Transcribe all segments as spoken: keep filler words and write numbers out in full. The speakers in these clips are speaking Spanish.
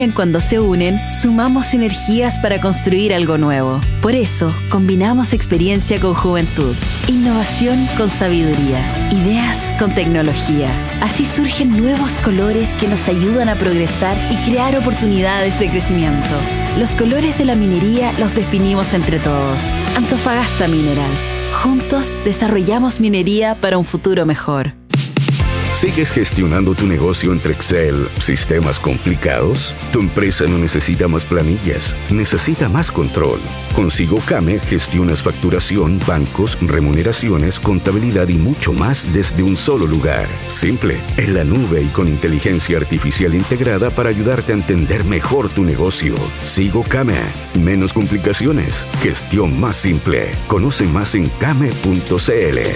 Cuando se unen, sumamos energías para construir algo nuevo. Por eso, combinamos experiencia con juventud, innovación con sabiduría, ideas con tecnología. Así surgen nuevos colores que nos ayudan a progresar y crear oportunidades de crecimiento. Los colores de la minería los definimos entre todos. Antofagasta Minerals. Juntos desarrollamos minería para un futuro mejor. ¿Sigues gestionando tu negocio entre Excel, sistemas complicados? Tu empresa no necesita más planillas, necesita más control. Con SigoCame gestionas facturación, bancos, remuneraciones, contabilidad y mucho más desde un solo lugar. Simple, en la nube y con inteligencia artificial integrada para ayudarte a entender mejor tu negocio. SigoCame. Menos complicaciones, gestión más simple. Conoce más en came punto c l.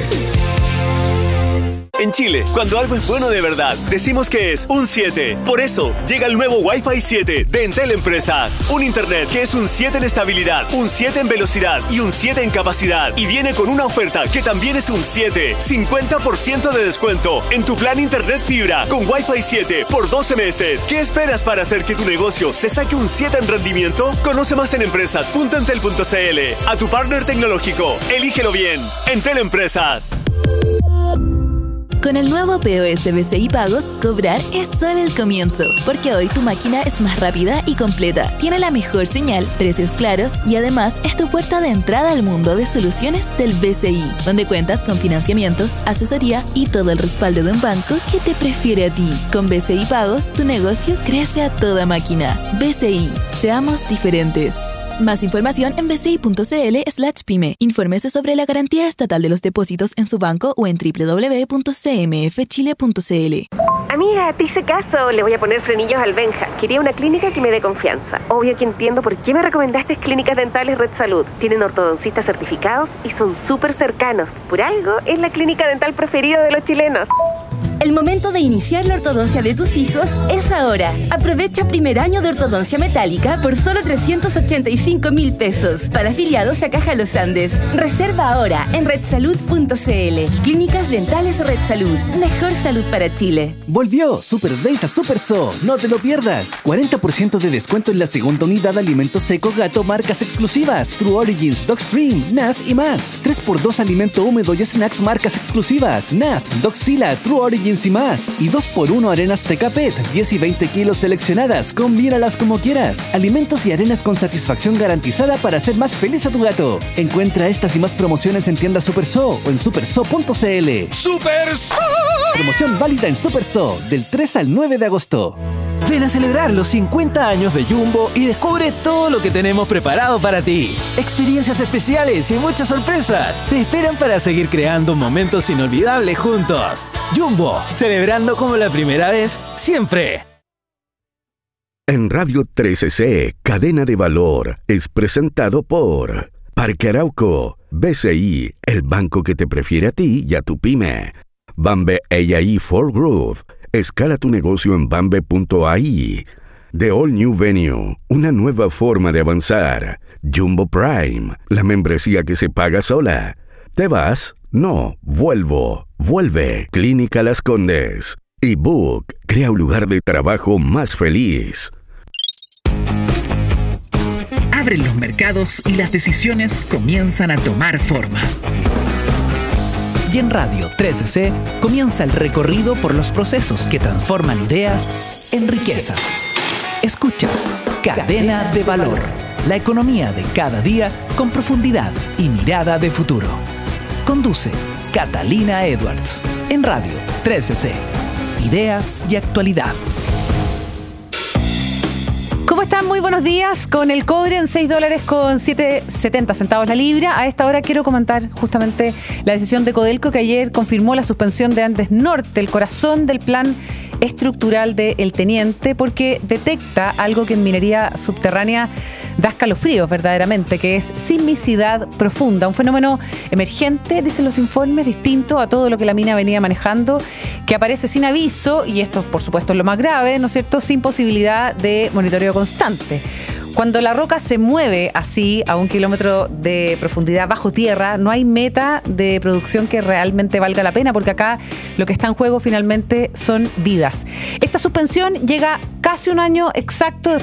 En Chile, cuando algo es bueno de verdad, decimos que es un siete. Por eso, llega el nuevo Wi-Fi siete de Entel Empresas. Un internet que es un siete en estabilidad, un siete en velocidad y un siete en capacidad. Y viene con una oferta que también es un siete. cincuenta por ciento de descuento en tu plan internet fibra con Wi-Fi siete por doce meses. ¿Qué esperas para hacer que tu negocio se saque un siete en rendimiento? Conoce más en empresas punto entel punto c l. A tu partner tecnológico, elígelo bien. Entel Empresas. Con el nuevo P O S B C I Pagos, cobrar es solo el comienzo, porque hoy tu máquina es más rápida y completa, tiene la mejor señal, precios claros y además es tu puerta de entrada al mundo de soluciones del B C I, donde cuentas con financiamiento, asesoría y todo el respaldo de un banco que te prefiere a ti. Con B C I Pagos, tu negocio crece a toda máquina. B C I, seamos diferentes. Más información en b c i punto c l slash pyme. Infórmese sobre la garantía estatal de los depósitos en su banco o en doble u doble u doble u punto c m f chile punto c l. Amiga, te hice caso. Le voy a poner frenillos al Benja. Quería una clínica que me dé confianza. Obvio que entiendo por qué me recomendaste Clínicas Dentales Red Salud. Tienen ortodoncistas certificados y son súper cercanos. Por algo, es la clínica dental preferida de los chilenos. El momento de iniciar la ortodoncia de tus hijos es ahora. Aprovecha primer año de ortodoncia metálica por solo trescientos ochenta y cinco mil pesos para afiliados a Caja Los Andes. Reserva ahora en red salud punto c l. Clínicas Dentales Red Salud. Mejor salud para Chile. Volvió Super Days a Super So. No te lo pierdas. cuarenta por ciento de descuento en la segunda unidad de alimentos secos gato marcas exclusivas. True Origins, Dogstream, N A F y más. tres por dos alimento húmedo y snacks marcas exclusivas. N A F, Doxila, True Origins y más. Y dos por uno arenas Tecapet, diez y veinte kilos seleccionadas. Combínalas como quieras. Alimentos y arenas con satisfacción garantizada para hacer más feliz a tu gato. Encuentra estas y más promociones en tiendas Super So o en super so punto c l. ¡Super So! Promoción válida en Super So del tres al nueve de agosto. Ven a celebrar los cincuenta años de Jumbo y descubre todo lo que tenemos preparado para ti. Experiencias especiales y muchas sorpresas te esperan para seguir creando momentos inolvidables juntos. Jumbo, celebrando como la primera vez, siempre. En Radio trece C, Cadena de Valor, es presentado por Parque Arauco, B C I, el banco que te prefiere a ti y a tu pyme. Bambe A I for Growth. Escala tu negocio en bambe punto a i. The All New Venue, una nueva forma de avanzar. Jumbo Prime, la membresía que se paga sola. ¿Te vas? No, vuelvo. Vuelve. Clínica Las Condes. Y Book, crea un lugar de trabajo más feliz. Abren los mercados y las decisiones comienzan a tomar forma. Y en Radio trece C comienza el recorrido por los procesos que transforman ideas en riqueza. Escuchas Cadena de Valor, la economía de cada día con profundidad y mirada de futuro. Conduce Catalina Edwards en Radio trece C. Ideas y actualidad. ¿Cómo están? Muy buenos días. Con el cobre en seis dólares con setenta centavos la libra. A esta hora quiero comentar justamente la decisión de Codelco, que ayer confirmó la suspensión de Andes Norte, el corazón del plan estructural de El Teniente, porque detecta algo que en minería subterránea da escalofríos verdaderamente, que es sismicidad profunda, un fenómeno emergente, dicen los informes, distinto a todo lo que la mina venía manejando, que aparece sin aviso, y esto por supuesto es lo más grave, ¿no es cierto?, sin posibilidad de monitoreo constante. Cuando la roca se mueve así a un kilómetro de profundidad bajo tierra, no hay meta de producción que realmente valga la pena, porque acá lo que está en juego finalmente son vidas. Esta suspensión llega casi un año exacto